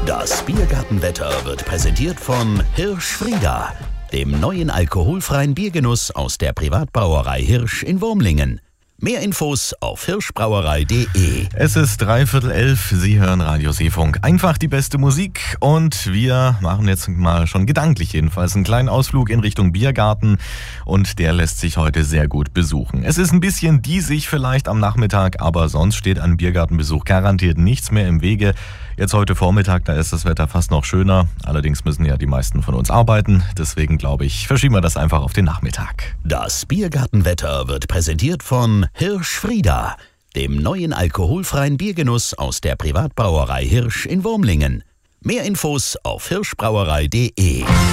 Das Biergartenwetter wird präsentiert von Hirsch Frieda, dem neuen alkoholfreien Biergenuss aus der Privatbrauerei Hirsch in Wurmlingen. Mehr Infos auf hirschbrauerei.de. Es ist 11:45, Sie hören Radio Seefunk. Einfach die beste Musik und wir machen jetzt mal schon gedanklich jedenfalls einen kleinen Ausflug in Richtung Biergarten und der lässt sich heute sehr gut besuchen. Es ist ein bisschen diesig vielleicht am Nachmittag, aber sonst steht an Biergartenbesuch garantiert nichts mehr im Wege. Jetzt heute Vormittag, da ist das Wetter fast noch schöner. Allerdings müssen ja die meisten von uns arbeiten. Deswegen glaube ich, verschieben wir das einfach auf den Nachmittag. Das Biergartenwetter wird präsentiert von Hirsch Frieda, dem neuen alkoholfreien Biergenuss aus der Privatbrauerei Hirsch in Wurmlingen. Mehr Infos auf hirschbrauerei.de.